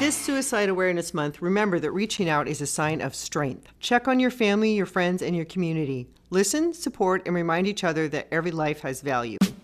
This Suicide Awareness Month, remember that reaching out is a sign of strength. Check on your family, your friends, and your community. Listen, support, and remind each other that every life has value.